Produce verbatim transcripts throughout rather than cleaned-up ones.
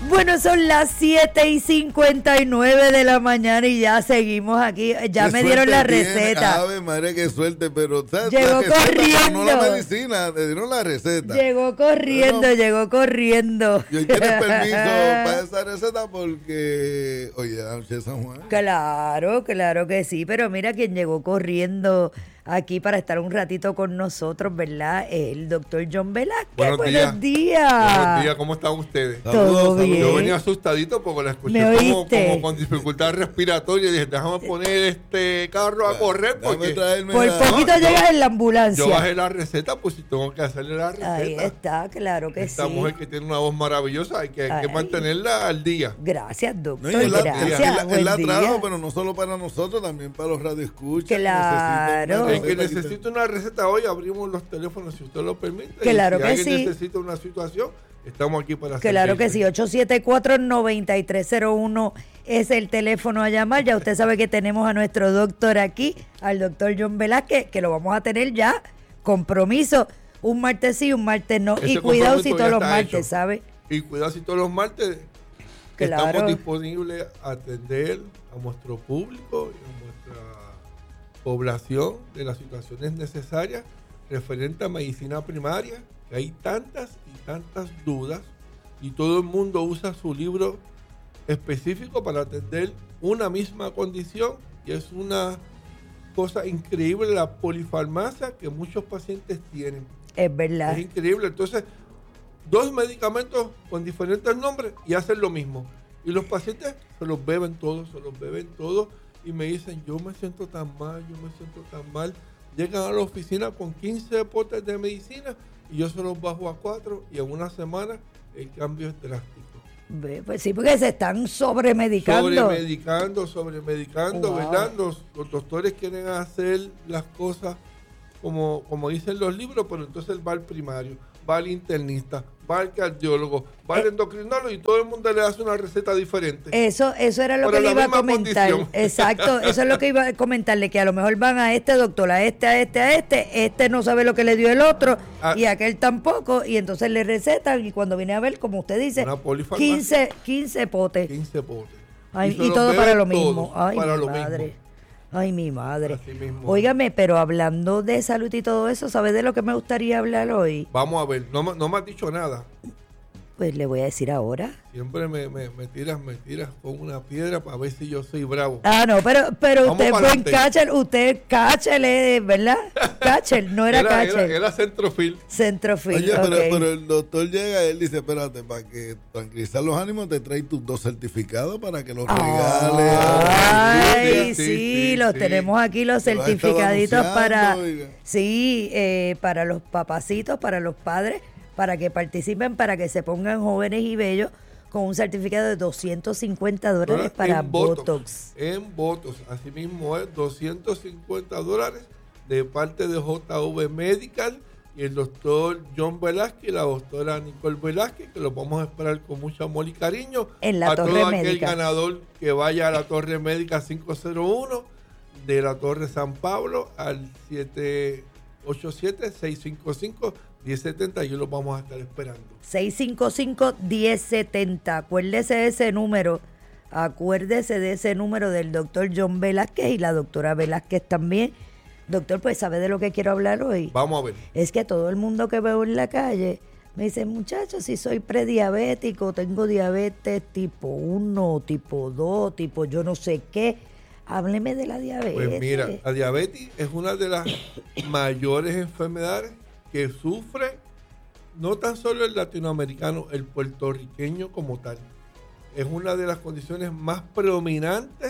Bueno, son las siete y cincuenta y nueve de la mañana y ya seguimos aquí. Ya qué me dieron la tiene, receta. Ave María, qué suerte, pero ¿sabes? Llegó la receta, corriendo. No la medicina, le dieron la receta. Llegó corriendo, Bueno, llegó corriendo. y hoy tienes permiso para esa receta porque, oye, anoche San Juan. Claro, claro que sí, pero mira quién llegó corriendo aquí para estar un ratito con nosotros, ¿verdad? El doctor John Velázquez. Buenos, Buenos días. días. Buenos días, ¿cómo están ustedes? Todo Saludos, bien. saludos. Yo venía asustadito porque la escuché ¿Me como, oíste? como con dificultad respiratoria y dije, déjame poner este carro a correr Déjame porque traerme Por la- poquito no, llegas yo- en la ambulancia. yo bajé la receta, pues si tengo que hacerle la receta. Ahí está, claro que Esta sí. mujer que tiene una voz maravillosa, hay que, hay que Ay. mantenerla al día. Gracias, doctor. No, y él la, Gracias. él la- él Buen la día. trajo, pero no solo para nosotros, también para los radioescuchas. que Claro. necesitan una El que receta necesita una receta hoy, abrimos los teléfonos si usted lo permite. Y Claro si que alguien sí. necesita una situación, estamos aquí para Claro que sí, servirle. ocho siete cuatro, nueve tres cero uno es el teléfono a llamar. Ya usted sabe que tenemos a nuestro doctor aquí, al doctor John Velázquez, que lo vamos a tener ya, compromiso, un martes sí, un martes no. Ese Y cuidado si compromiso todos ya los está martes, hecho. ¿sabe? Y cuidado si todos los martes Claro. estamos disponibles a atender a nuestro público y a nuestra población de las situaciones necesarias referente a medicina primaria, que hay tantas y tantas dudas y todo el mundo usa su libro específico para atender una misma condición y es una cosa increíble la polifarmacia que muchos pacientes tienen. Es verdad. Es increíble. Entonces, dos medicamentos con diferentes nombres y hacen lo mismo. Y los pacientes se los beben todos, se los beben todos y me dicen, yo me siento tan mal, yo me siento tan mal. Llegan a la oficina con quince potes de medicina y yo se los bajo a cuatro y en una semana el cambio es drástico. Ve, Pues sí, porque se están sobremedicando. Sobremedicando, sobremedicando, Wow. ¿verdad? Los, los doctores quieren hacer las cosas como, como dicen los libros, pero entonces va al primario, va al internista, va al cardiólogo, va al Eh. endocrinólogo y todo el mundo le hace una receta diferente. Eso, eso era lo Para que le la iba a misma comentar. condición. Exacto, eso es lo que iba a comentarle, que a lo mejor van a este doctor, a este, a este, a este, este no sabe lo que le dio el otro Ah. y aquel tampoco, y entonces le recetan y cuando viene a ver, como usted dice, Una polifarmacia. quince, quince potes. quince potes. Ay, se y los todo beben para lo todos, mismo. Ay, para mi lo madre. mismo. Ay, mi madre. Así mismo. Óigame, pero hablando de salud y todo eso, ¿sabe de lo que me gustaría hablar hoy? Vamos a ver, no, me- no me has dicho nada. Pues le voy a decir ahora. Siempre me, me, me tiras, me tiras con una piedra para ver si yo soy bravo. Ah, no, pero, pero Vamos usted fue en pa'lante. catcher, usted catcher, eh, ¿verdad? Catcher, no era, era, catcher. era, era centrofil. Centrofil, Oye, pero, ok. pero el doctor llega y él dice, espérate, para que tranquilizar los ánimos, te trae tus dos certificados para que los regales. Ay, sí, Sí, sí, sí, los sí. tenemos aquí, los Lo has estado certificaditos para, anunciando, oiga. sí, eh, para los papacitos, para los padres, para que participen, para que se pongan jóvenes y bellos con un certificado de doscientos cincuenta dólares para en Botox. En Botox, así mismo es doscientos cincuenta dólares de parte de J V Medical y el doctor John Velázquez y la doctora Nicole Velázquez, que los vamos a esperar con mucho amor y cariño. En la a Torre todo aquel Médica. ganador que vaya a la Torre Médica cinco cero uno de la Torre San Pablo al siete ocho siete, seis cinco cinco, uno cero siete cero, y los vamos a estar esperando. seis cinco cinco, uno cero siete cero. Acuérdese de ese número. Acuérdese de ese número del doctor John Velázquez y la doctora Velázquez también. Doctor, pues ¿sabe de lo que quiero hablar hoy? Vamos a ver. Es que todo el mundo que veo en la calle me dice, muchachos, si soy prediabético, tengo diabetes tipo uno, tipo dos, tipo yo no sé qué. Hábleme de la diabetes. Pues mira, la diabetes es una de las mayores enfermedades que sufre no tan solo el latinoamericano, el puertorriqueño como tal. Es una de las condiciones más predominantes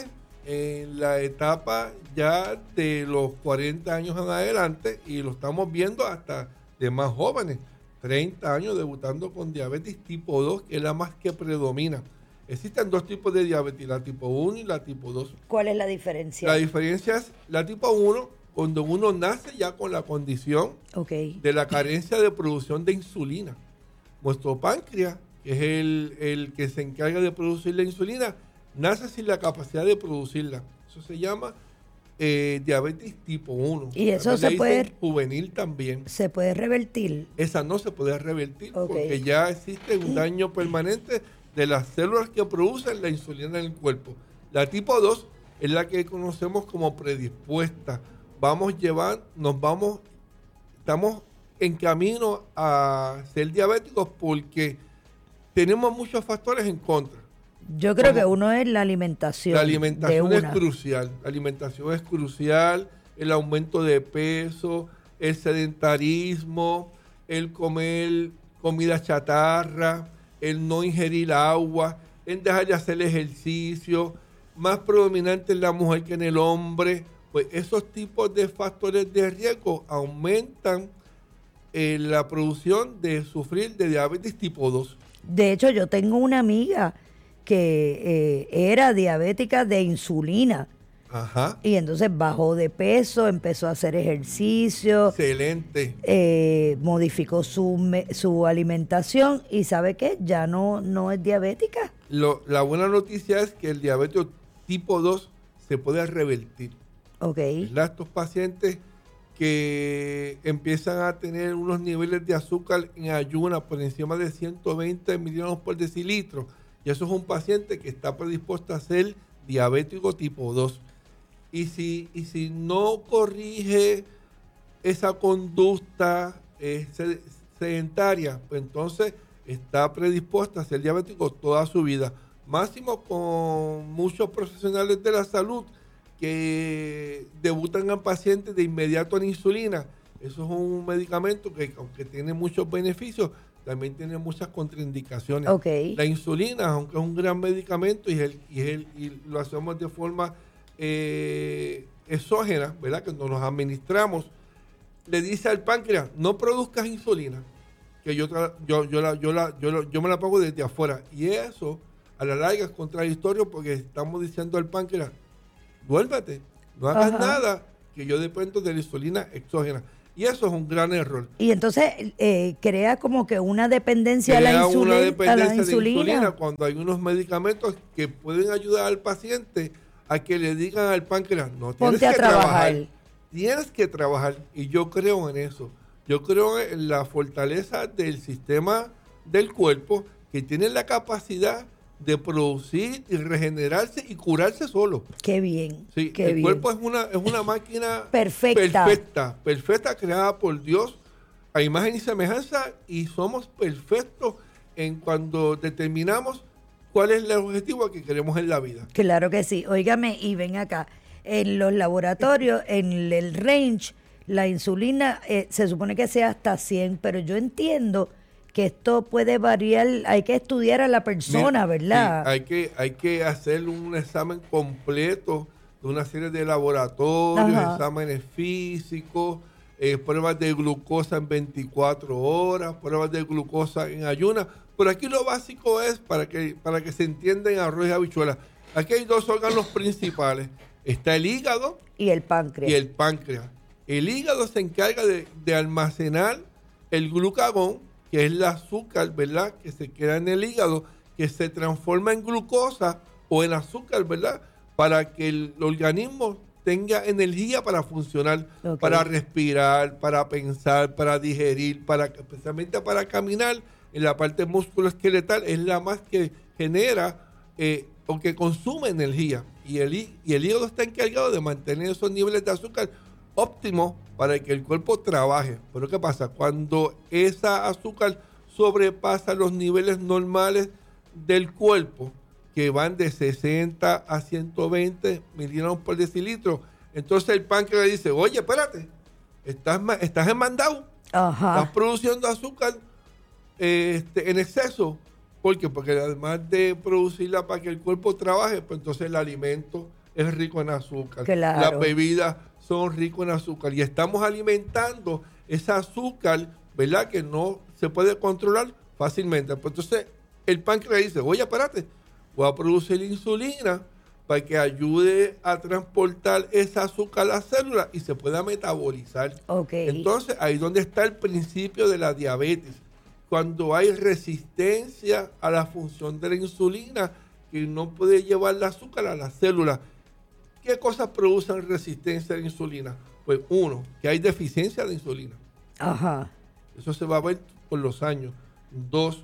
en la etapa ya de los cuarenta años en adelante y lo estamos viendo hasta de más jóvenes, treinta años debutando con diabetes tipo dos, que es la más que predomina. Existen dos tipos de diabetes, la tipo uno y la tipo dos. ¿Cuál es la diferencia? La diferencia es la tipo uno, cuando uno nace ya con la condición Ok. de la carencia de producción de insulina. Nuestro páncreas, que es el, el que se encarga de producir la insulina, nace sin la capacidad de producirla. Eso se llama eh, diabetes tipo uno. ¿Y eso También se le puede- dicen juvenil también. ¿Se puede revertir? Esa no se puede revertir Ok. porque ya existe un daño permanente de las células que producen la insulina en el cuerpo. La tipo dos es la que conocemos como predispuesta. Vamos llevar, nos vamos, estamos en camino a ser diabéticos porque tenemos muchos factores en contra. Yo creo Como que uno es la alimentación. La alimentación de es una. crucial. La alimentación es crucial. El aumento de peso, el sedentarismo, el comer comida chatarra, el no ingerir agua, el dejar de hacer ejercicio, más predominante en la mujer que en el hombre. Pues esos tipos de factores de riesgo aumentan eh, la producción de sufrir de diabetes tipo dos. De hecho, yo tengo una amiga que eh, era diabética de insulina. Ajá. Y entonces bajó de peso, empezó a hacer ejercicio. Excelente. Eh, modificó su, me- su alimentación y ¿sabe qué? Ya no, no es diabética. Lo, la buena noticia es que el diabetes tipo dos se puede revertir. Ok. ¿Verdad? Estos pacientes que empiezan a tener unos niveles de azúcar en ayuna por encima de ciento veinte miligramos por decilitro, y eso es un paciente que está predispuesto a ser diabético tipo dos. Y si, y si no corrige esa conducta eh, sed- sedentaria, pues entonces está predispuesta a ser diabético toda su vida. Máximo con muchos profesionales de la salud que debutan a pacientes de inmediato en insulina. Eso es un medicamento que, aunque tiene muchos beneficios, también tiene muchas contraindicaciones. Ok. La insulina, aunque es un gran medicamento y, es el, y, es el, y lo hacemos de forma eh, exógena, ¿verdad? Que nos administramos, le dice al páncreas, no produzcas insulina, que yo, tra- yo, yo, la, yo, la, yo, lo- yo me la pongo desde afuera. Y eso, a la larga, es contradictorio porque estamos diciendo al páncreas, duérmete, no hagas Ajá. nada, que yo dependo de la insulina exógena. Y eso es un gran error. Y entonces eh, crea como que una dependencia a la, Crea insuli- una a la dependencia de insulina. insulina cuando hay unos medicamentos que pueden ayudar al paciente a que le digan al páncreas, no tienes Ponte a que trabajar. trabajar. Tienes que trabajar. Y yo creo en eso. Yo creo en la fortaleza del sistema del cuerpo que tiene la capacidad de producir y regenerarse y curarse solo. Qué bien. Sí, qué el bien. cuerpo es una, es una máquina Perfecta. perfecta, perfecta, creada por Dios a imagen y semejanza, y somos perfectos en cuando determinamos cuál es el objetivo que queremos en la vida. Claro que sí. Óigame, y ven acá. En los laboratorios, en el range, la insulina eh, se supone que sea hasta cien, pero yo entiendo que esto puede variar, hay que estudiar a la persona, Mira, ¿verdad? sí, hay que, hay que hacer un examen completo de una serie de laboratorios, Ajá. exámenes físicos, eh, pruebas de glucosa en veinticuatro horas, pruebas de glucosa en ayuna. Pero aquí lo básico es, para que, para que se entienda en arroz y habichuelas, aquí hay dos órganos principales. Está el hígado Y el páncreas. y el páncreas. El hígado se encarga de, de almacenar el glucagón, que es el azúcar, ¿verdad?, que se queda en el hígado, que se transforma en glucosa o en azúcar, ¿verdad?, para que el organismo tenga energía para funcionar, Ok. para respirar, para pensar, para digerir, para especialmente para caminar. En la parte musculoesqueletal es la más que genera eh, o que consume energía. Y el, hí- y el hígado está encargado de mantener esos niveles de azúcar óptimos para que el cuerpo trabaje. Pero ¿qué pasa? Cuando esa azúcar sobrepasa los niveles normales del cuerpo, que van de sesenta a ciento veinte miligramos por decilitro, entonces el páncreas le dice, oye, espérate, estás, ma- estás enmandado, estás Ajá. produciendo azúcar eh, este, en exceso. ¿Por qué? Porque además de producirla para que el cuerpo trabaje, pues entonces el alimento es rico en azúcar. Claro. Las bebidas son ricos en azúcar. Y estamos alimentando ese azúcar, ¿verdad?, que no se puede controlar fácilmente. Pues entonces el páncreas dice, oye, espérate, voy a producir insulina para que ayude a transportar ese azúcar a la célula y se pueda metabolizar. Ok. Entonces, ahí es donde está el principio de la diabetes. Cuando hay resistencia a la función de la insulina, que no puede llevar el azúcar a la célula. ¿Qué cosas producen resistencia a la insulina? Pues uno, que hay deficiencia de insulina. Ajá. Eso se va a ver por los años. Dos,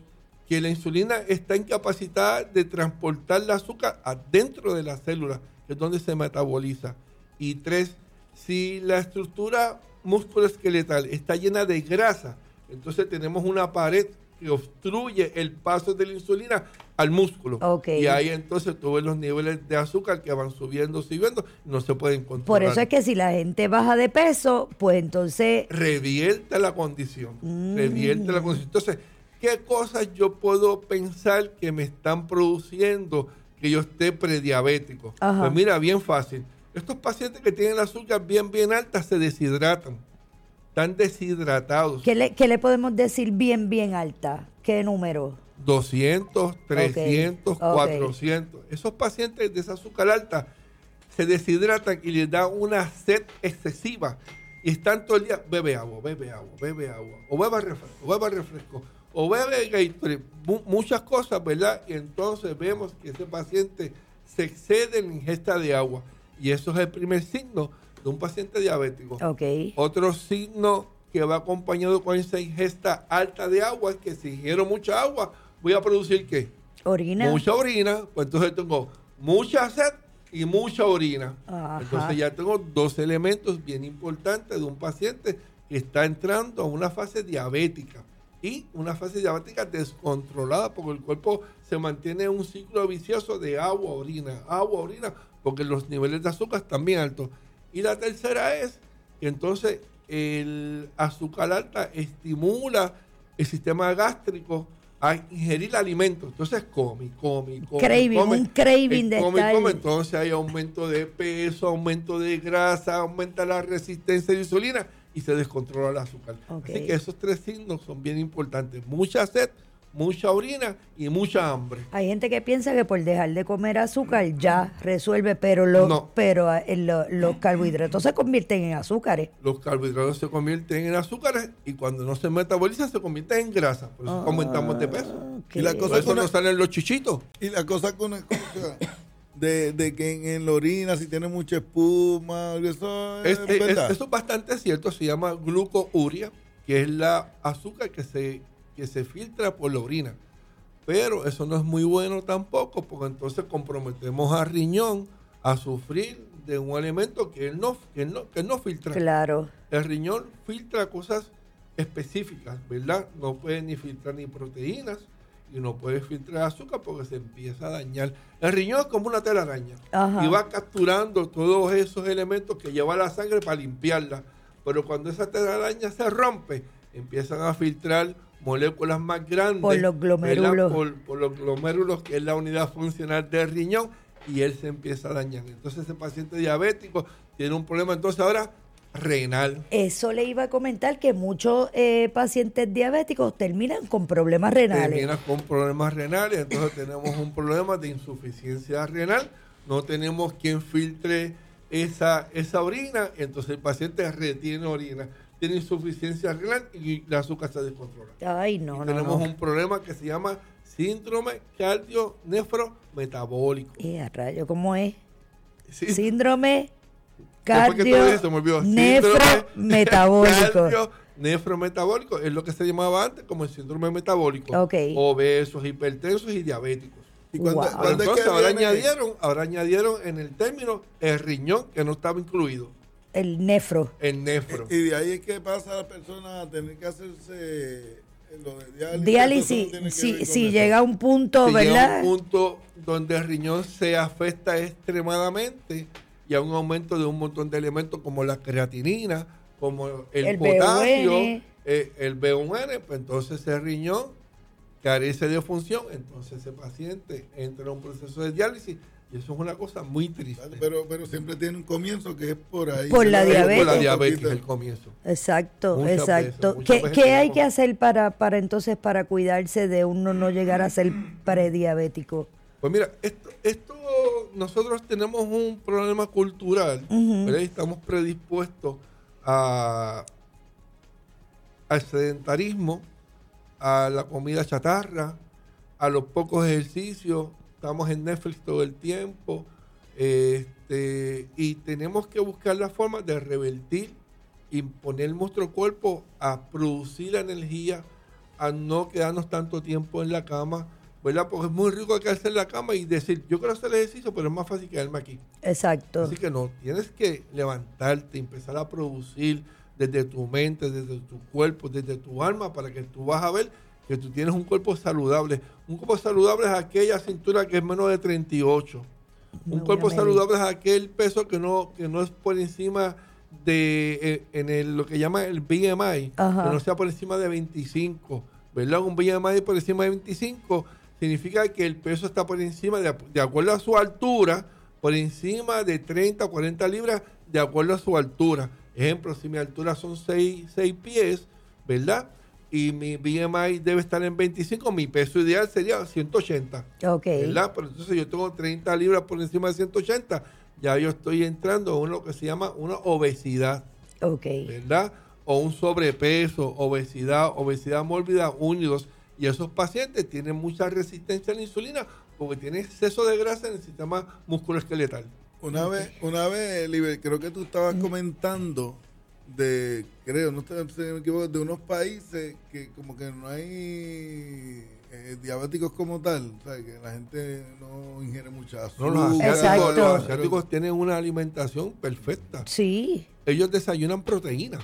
que la insulina está incapacitada de transportar el azúcar adentro de las células, que es donde se metaboliza. Y tres, si la estructura musculoesqueletal está llena de grasa, entonces tenemos una pared que obstruye el paso de la insulina al músculo. Okay. Y ahí entonces tú ves los niveles de azúcar que van subiendo, subiendo, no se pueden controlar. Por eso es que si la gente baja de peso, pues entonces... Revierte la condición. Mm. Revierte la condición. Entonces, ¿qué cosas yo puedo pensar que me están produciendo que yo esté prediabético? Ajá. Pues mira, bien fácil. Estos pacientes que tienen el azúcar bien, bien alta se deshidratan. Están deshidratados. ¿Qué le, qué le podemos decir bien, bien alta? ¿Qué número? doscientos, trescientos, Okay. cuatrocientos. Esos pacientes de esa azúcar alta se deshidratan y les da una sed excesiva. Y están todo el día, bebe agua, bebe agua, bebe agua. O bebe refresco, bebe refresco. O bebe Gatorade. Mu- muchas cosas, ¿verdad? Y entonces vemos que ese paciente se excede en la ingesta de agua. Y eso es el primer signo de un paciente diabético. Ok. Otro signo que va acompañado con esa ingesta alta de agua es que si ingiero mucha agua, voy a producir ¿qué? Orina. Mucha orina. Pues entonces tengo mucha sed y mucha orina. Ajá. Entonces ya tengo dos elementos bien importantes de un paciente que está entrando a una fase diabética. Y una fase diabética descontrolada porque el cuerpo se mantiene en un ciclo vicioso de agua, orina, agua, orina, porque los niveles de azúcar están bien altos. Y la tercera es que entonces el azúcar alta estimula el sistema gástrico a ingerir alimentos. Entonces come, come, come. Craving, come, un craving de come, estar- come. Entonces hay aumento de peso, aumento de grasa, aumenta la resistencia de insulina y se descontrola el azúcar. Ok. Así que esos tres signos son bien importantes. Mucha sed, mucha orina y mucha hambre. Hay gente que piensa que por dejar de comer azúcar ya resuelve, pero, los No. pero eh, lo- los carbohidratos se convierten en azúcares. Los carbohidratos se convierten en azúcares y cuando no se metabolizan se convierten en grasa. Por eso aumentamos de peso. Ok. Y la Por cosa eso con no la- salen los chichitos. Y la cosa con la cosa de, de que en, en la orina, si tiene mucha espuma, eso es, Es- es- verdad. eso es bastante cierto. Se llama glucouria, que es la azúcar que se, que se filtra por la orina. Pero eso no es muy bueno tampoco, porque entonces comprometemos al riñón a sufrir de un alimento que él no, que él no, que él no filtra. Claro. El riñón filtra cosas específicas, ¿verdad? No puede ni filtrar ni proteínas y no puede filtrar azúcar porque se empieza a dañar. El riñón es como una telaraña Ajá. y va capturando todos esos elementos que lleva la sangre para limpiarla. Pero cuando esa telaraña se rompe, empiezan a filtrar moléculas más grandes. Por los glomérulos. ¿verdad? Por, por los glomérulos, que es la unidad funcional del riñón, y él se empieza a dañar. Entonces ese paciente diabético tiene un problema entonces ahora renal. Eso le iba a comentar que muchos eh, pacientes diabéticos terminan con problemas renales. Terminas con problemas renales, entonces tenemos un problema de insuficiencia renal, no tenemos quien filtre esa, esa orina, entonces el paciente retiene orina, tiene insuficiencia renal y el azúcar se descontrola. Ay, no, Y no, tenemos no. un problema que se llama síndrome cardio-nefrometabólico. Eh, a rayo, ¿cómo es? Sí. Síndrome Después que tú cardio dices, se me olvidó. nefrometabólico. Cardio nefrometabólico es lo que se llamaba antes como el síndrome metabólico. Ok. Obesos, hipertensos y diabéticos. ¿Y cuándo- Wow. Pero cuándo es entonces que ahora viene? añadieron, ahora añadieron en el término el riñón que no estaba incluido, El nefro. el nefro. Y de ahí es que pasa la persona a tener que hacerse lo de diálisis. Diálisis, eso tiene que si, ver con si eso. llega a un punto, Si llega ¿verdad? a un punto donde el riñón se afecta extremadamente y hay un aumento de un montón de elementos como la creatinina, como el, El potasio, B U N. eh, el B U N, pues entonces el riñón carece de función, entonces ese paciente entra en un proceso de diálisis y eso es una cosa muy triste. Pero, pero siempre tiene un comienzo que es por ahí. Por la Se lo- diabetes. Por la un diabetes poquito. el comienzo. Exacto, Muchas exacto. veces, muchas ¿Qué, veces qué hay tenemos- que hacer para, para entonces para cuidarse de uno no llegar a ser prediabético? Pues mira, esto, esto nosotros tenemos un problema cultural, Ujú. ¿verdad? Y estamos predispuestos a, al sedentarismo, a la comida chatarra, a los pocos ejercicios, estamos en Netflix todo el tiempo, este, y tenemos que buscar la forma de revertir y poner nuestro cuerpo a producir la energía a no quedarnos tanto tiempo en la cama, ¿verdad? Porque es muy rico quedarse en la cama y decir, yo quiero hacer ejercicio, pero es más fácil quedarme aquí. Exacto. Así que no, tienes que levantarte, empezar a producir desde tu mente, desde tu cuerpo, desde tu alma, para que tú vas a ver que tú tienes un cuerpo saludable. Un cuerpo saludable es aquella cintura que es menos de treinta y ocho. Un Me cuerpo voy a medir. saludable es aquel peso que no, que no es por encima de eh, en el, lo que llama el B M I, Ajá. que no sea por encima de veinticinco, ¿verdad? Un B M I por encima de veinticinco significa que el peso está por encima, de, de acuerdo a su altura, por encima de treinta o cuarenta libras, de acuerdo a su altura. Ejemplo, si mi altura son seis pies, ¿verdad? Y mi B M I debe estar en veinticinco, mi peso ideal sería ciento ochenta. Ok. ¿Verdad? Pero entonces yo tengo treinta libras por encima de ciento ochenta, ya yo estoy entrando en lo que se llama una obesidad, Ok. ¿verdad? O un sobrepeso, obesidad, obesidad mórbida uno y dos. Y esos pacientes tienen mucha resistencia a la insulina porque tienen exceso de grasa en el sistema musculoesqueletal. Una vez, una vez, Liber, creo que tú estabas comentando de, creo, no sé si me equivoco, de unos países que como que no hay eh, diabéticos como tal, o sea, que la gente no ingiere mucha No, azúcar. los asiáticos, Exacto. los asiáticos tienen una alimentación perfecta. Sí. Ellos desayunan proteína.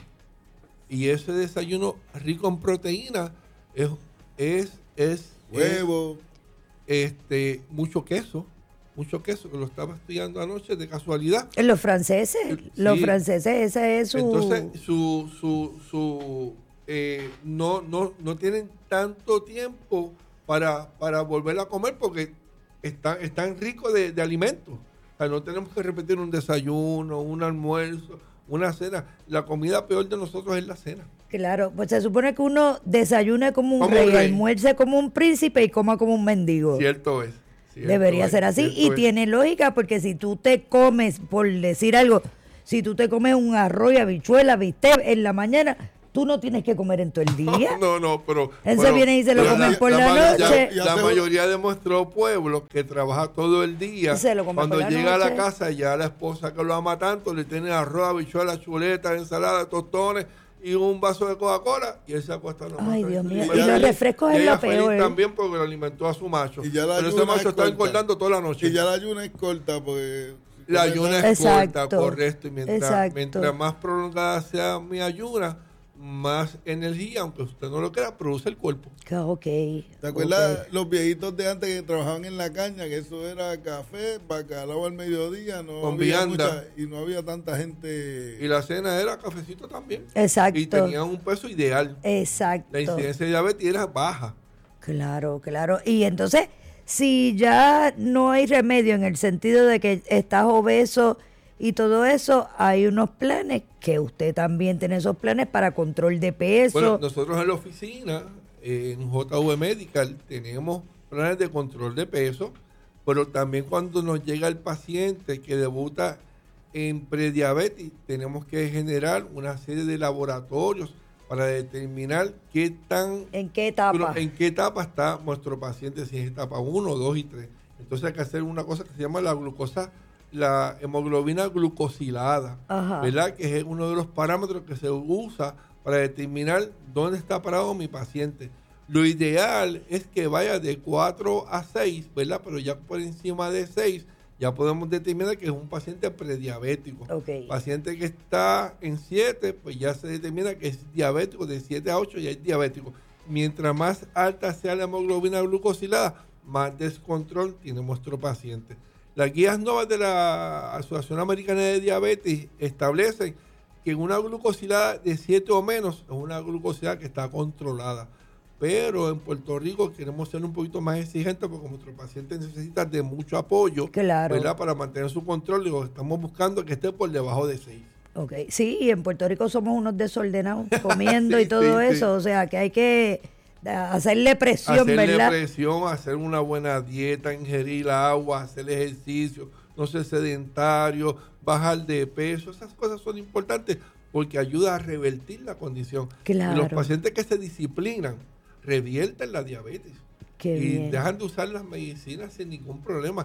Y ese desayuno rico en proteína es, es, es, Huevo. es, este, mucho queso. Mucho queso, que lo estaba estudiando anoche de casualidad. Los franceses, Sí. los franceses, ese es su... Entonces, su, su, su, eh, no, no, no tienen tanto tiempo para, para volver a comer porque están, están ricos de, de alimentos. O sea, no tenemos que repetir un desayuno, un almuerzo, una cena. La comida peor de nosotros es la cena. Claro, pues se supone que uno desayune como un Como rey, un rey. almuerce como un príncipe y coma como un mendigo. Cierto es. cierto Debería es, ser así cierto y es. tiene lógica porque si tú te comes, por decir algo, si tú te comes un arroz y habichuela, bistec en la mañana, tú no tienes que comer en todo el día. No, no, pero... Él se pero- viene y se lo pero comen por la mayoría- noche. La, mayoría de nuestro pueblo que trabaja todo el día, Se lo come cuando por la llega a la noche. casa, ya la esposa que lo ama tanto, le tiene arroz, habichuelas, chuletas, ensalada, tostones y un vaso de Coca-Cola y él se acuesta nomás. Ay, Dios mío. Y Y los refrescos Y es ella lo feliz peor. también porque lo alimentó a su macho. Y ya la Pero ese ayuna macho es está corta. engordando toda la noche. Y ya la ayuna es corta porque... La ayuna es corta, Exacto. correcto. Y mientras, Exacto. mientras más prolongada sea mi ayuna, más energía, aunque usted no lo crea, produce el cuerpo. Ok. ¿Te acuerdas los viejitos de antes que trabajaban en la caña? Que eso era café, bacalao al mediodía, no Con había vianda. mucha, y no había tanta gente. Y la cena era cafecito también. Exacto. Y tenían un peso ideal. Exacto. La incidencia de diabetes era baja. Claro, claro. Y entonces, si ya no hay remedio en el sentido de que estás obeso y todo eso, hay unos planes que usted también tiene esos planes para control de peso. Bueno, nosotros en la oficina, eh, en J V Medical, tenemos planes de control de peso, pero también cuando nos llega el paciente que debuta en prediabetes, tenemos que generar una serie de laboratorios para determinar qué tan ¿En qué etapa? en qué etapa está nuestro paciente, si es etapa uno, dos y tres. Entonces hay que hacer una cosa que se llama la glucosa, la hemoglobina glucosilada, Ajá. ¿verdad? Que es uno de los parámetros que se usa para determinar dónde está parado mi paciente. Lo ideal es que vaya de cuatro a seis, ¿verdad? Pero ya por encima de seis ya podemos determinar que es un paciente prediabético. Ok. Paciente que está en siete, pues ya se determina que es diabético, de siete a ocho ya es diabético. Mientras más alta sea la hemoglobina glucosilada, más descontrol tiene nuestro paciente. Las guías nuevas de la Asociación Americana de Diabetes establecen que una glucosilada de siete o menos es una glucosilada que está controlada. Pero en Puerto Rico queremos ser un poquito más exigentes porque nuestro paciente necesita de mucho apoyo, Claro. ¿verdad? Para mantener su control. Digo, estamos buscando que esté por debajo de seis. Ok. Sí, y en Puerto Rico somos unos desordenados comiendo Sí, y todo sí, eso. sí. O sea, que hay que da- hacerle presión, Hacerle ¿verdad? presión, hacer una buena dieta, ingerir agua, hacer ejercicio, no ser sedentario, bajar de peso. Esas cosas son importantes porque ayuda a revertir la condición. Claro. Y los pacientes que se disciplinan revierten la diabetes. Qué y bien. dejan de usar las medicinas sin ningún problema.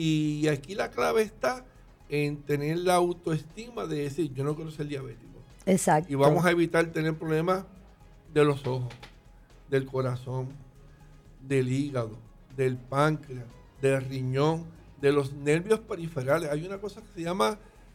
Y aquí la clave está en tener la autoestima de decir, yo no quiero ser diabético. Exacto. Y vamos a evitar tener problemas de los ojos, del corazón, del hígado, del páncreas, del riñón, de los nervios periferales. Hay una cosa que se llama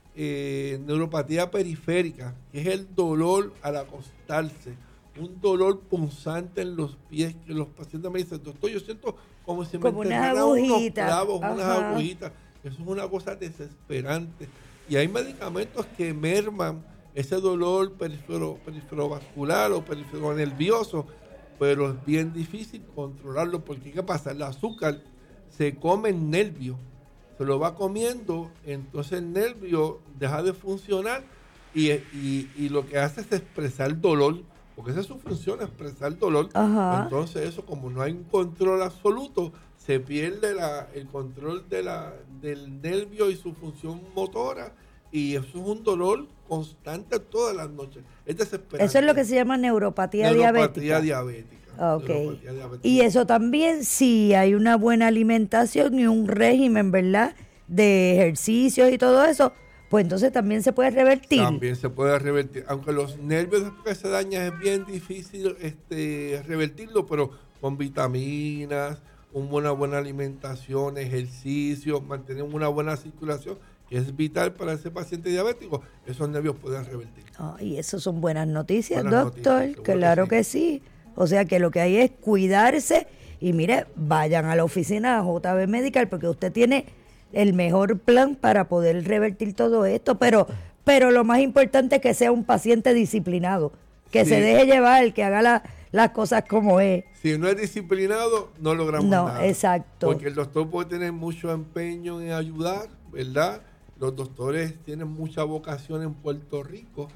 eh, neuropatía periférica, que es el dolor al acostarse, un dolor punzante en los pies, que los pacientes me dicen, doctor, yo siento como si me como unas enterraran unos agujitas. clavos, Ajá. unas agujitas. Eso es una cosa desesperante. Y hay medicamentos que merman ese dolor perifero, periferovascular o periferonervioso, pero es bien difícil controlarlo, porque ¿qué pasa? El azúcar se come el nervio, se lo va comiendo, entonces el nervio deja de funcionar y, y, y lo que hace es expresar dolor, porque esa es su función, expresar dolor. Ajá. Entonces eso, como no hay un control absoluto, se pierde la, el control de la, del nervio y su función motora, y eso es un dolor constante todas las noches. Es desesperante. Eso es lo que se llama neuropatía, Neuropatía diabética. diabética. Ok. Neuropatía diabética. Y eso también, si hay una buena alimentación y un régimen, ¿verdad? De ejercicios y todo eso, pues entonces también se puede revertir. También se puede revertir. Aunque los nervios después que se dañan es bien difícil este, revertirlo, pero con vitaminas, una buena alimentación, ejercicio, mantener una buena circulación, que es vital para ese paciente diabético, esos nervios pueden revertir. Ay, eso son buenas noticias, Buenas doctor. noticias, seguro Claro que que sí. O sea que lo que hay es cuidarse y mire, vayan a la oficina J B Medical porque usted tiene el mejor plan para poder revertir todo esto, pero pero lo más importante es que sea un paciente disciplinado, que Sí. se deje llevar, que haga la- las cosas como es. Si no es disciplinado, no logramos No, nada. exacto. Porque el doctor puede tener mucho empeño en ayudar, ¿verdad? Los doctores tienen mucha vocación en Puerto Rico,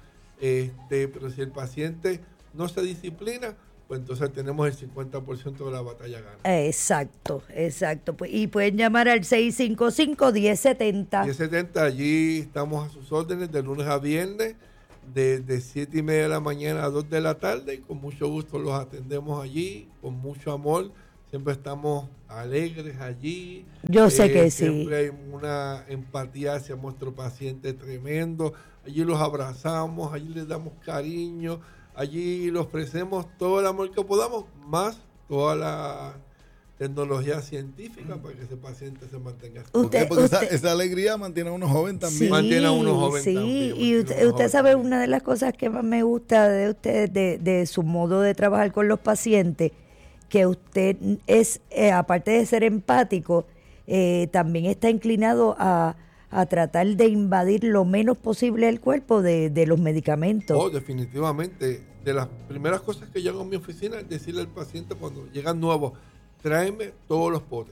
este, pero si el paciente no se disciplina, pues entonces tenemos el cincuenta por ciento de la batalla gana. Exacto, exacto. Pues, y pueden llamar al seis cinco cinco, uno cero siete cero. diez setenta, allí estamos a sus órdenes de lunes a viernes, de, de siete y media de la mañana a dos de la tarde, y con mucho gusto los atendemos allí, con mucho amor. Siempre estamos alegres allí. Yo sé que sí. Siempre hay una empatía hacia nuestro paciente tremendo. Allí los abrazamos, allí les damos cariño, allí les ofrecemos todo el amor que podamos, más toda la tecnología científica para que ese paciente se mantenga. Usted- Porque, porque esa, usted- esa alegría mantiene a uno joven también. Mantiene a uno joven sí, también, y mantiene a usted, uno usted joven sabe, también. una de las cosas que más me gusta de usted, de, de su modo de trabajar con los pacientes, que usted es, eh, aparte de ser empático, eh, también está inclinado a, a tratar de invadir lo menos posible el cuerpo de, de los medicamentos. Oh, definitivamente. De las primeras cosas que yo hago en mi oficina es decirle al paciente cuando llegan nuevos, tráeme todos los potes.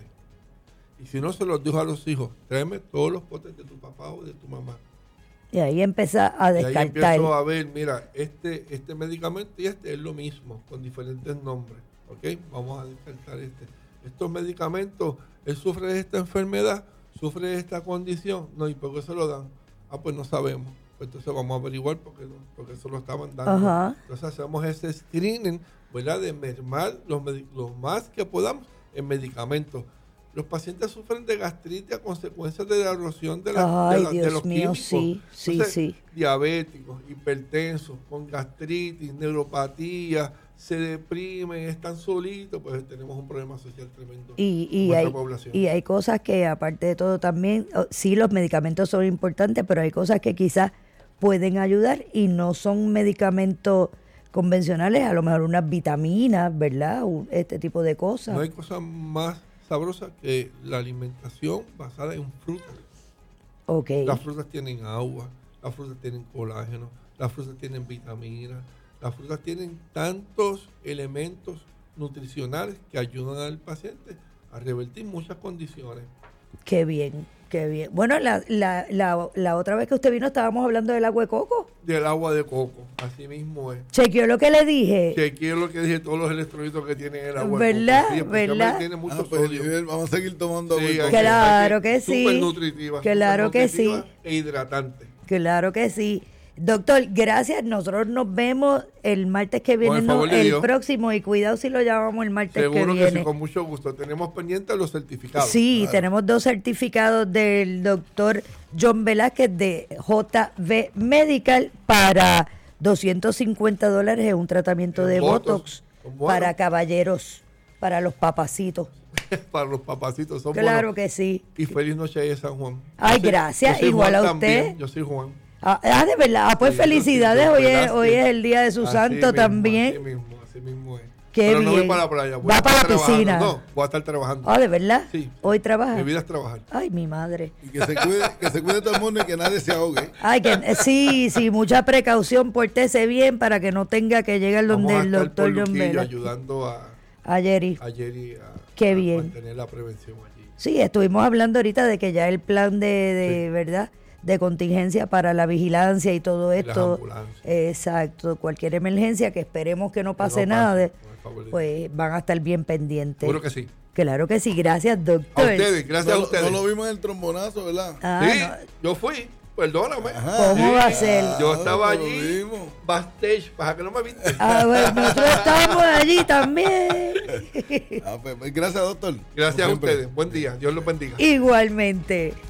Y si no se los dijo a los hijos, tráeme todos los potes de tu papá o de tu mamá. Y ahí empieza a Y ahí descartar. empiezo a ver, mira, este, este medicamento y este es lo mismo, con diferentes nombres. ¿Ok? Vamos a descartar este. Estos medicamentos, él sufre de esta enfermedad, sufre de esta condición. No, ¿y por qué se lo dan? Ah, pues no sabemos. Pues entonces vamos a averiguar por qué, no, por qué se lo estaban dando. Ajá. Entonces hacemos ese screening, ¿verdad? De mermar los, medi- lo más que podamos en medicamentos. Los pacientes sufren de gastritis a consecuencia de la erosión de, la, Ay, de, la- de Dios los mío, químicos. sí, sí, Entonces, sí. Diabéticos, hipertensos, con gastritis, neuropatía, se deprimen, están solitos, pues tenemos un problema social tremendo Y, y, en nuestra hay, población. y hay cosas que, aparte de todo, también, oh, sí, los medicamentos son importantes, pero hay cosas que quizás pueden ayudar y no son medicamentos convencionales, a lo mejor unas vitaminas, ¿verdad? Un- Este tipo de cosas. No hay cosa más sabrosa que la alimentación basada en frutas. Ok. Las frutas tienen agua, las frutas tienen colágeno, las frutas tienen vitaminas, las frutas tienen tantos elementos nutricionales que ayudan al paciente a revertir muchas condiciones. Qué bien, qué bien. Bueno, la, la, la, la otra vez que usted vino estábamos hablando del agua de coco. Del agua de coco, así mismo es. Chequeó lo que le dije. Que quiero lo que dije, todos los electrolitos que tiene el agua. ¿Verdad? de coco. Sí, especialmente ¿Verdad? tiene mucho Ah, pues, sodio. Nivel, vamos a seguir tomando Sí, agua. hay Claro hay que sí. Súper nutritiva. Claro que supernutritiva sí. E hidratante. Claro que sí. Doctor, gracias. Nosotros nos vemos el martes que viene, Con el no, favor de el Dios. próximo. Y cuidado si lo llamamos el martes Seguro que que, viene. sí, con mucho gusto. Tenemos pendientes los certificados. Sí, Claro. tenemos dos certificados del doctor John Velázquez de J V Medical para doscientos cincuenta dólares en un tratamiento de Botox, Botox. Bueno. para caballeros, para los papacitos. Para los papacitos son Claro buenos. que sí. Y feliz noche de San Juan. Ay, Yo soy- gracias, yo soy igual Juan a también. usted. Yo soy Juan. Ah, ah, de verdad. Ah, pues Sí, yo felicidades. sí, yo Hoy es, Velázquez. hoy es el día de su Así santo mismo, también. Así mismo, así mismo es. Qué Pero no voy bien. para la playa. voy Va a para estar la trabajando. piscina. No, voy a estar trabajando. Ah, ¿de verdad? Sí. Hoy trabaja. Mi vida es trabajar. Ay, mi madre. Y que se cuide, que se cuide todo el mundo y que nadie se ahogue. Ay, que eh, sí, sí, mucha precaución, pórtese bien para que no tenga que llegar donde Vamos a el estar doctor por John Luquillo Vela. ayudando a, Ayer y a Jerry a, Qué a bien. mantener la prevención allí. sí, estuvimos hablando ahorita de que ya el plan de, de Sí. verdad, de contingencia para la vigilancia y todo Y las esto, ambulancias. exacto, cualquier emergencia que esperemos que no Que pase no nada, pase, de- con el favor de Dios. pues van a estar bien pendientes. Seguro que sí. Claro que sí, gracias A doctor. ustedes, gracias No, a lo- ustedes. no lo vimos en el trombonazo, ¿verdad? Ah, sí, no. yo fui, perdóname. Ajá. ¿Cómo va a ser? Yo Ah, estaba lo allí, vimos. backstage, para que no me viste. Ah, bueno, nosotros estamos allí también. Ah, pues, gracias, doctor. Gracias Como a siempre. ustedes. Buen día. Dios los bendiga. Igualmente.